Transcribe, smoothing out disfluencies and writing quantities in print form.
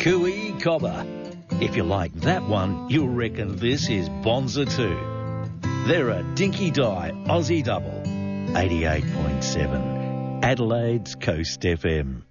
Cooey Cobber. If you like that one, you'll reckon this is Bonza too. They're a dinky die Aussie double. 88.7 Adelaide's Coast FM.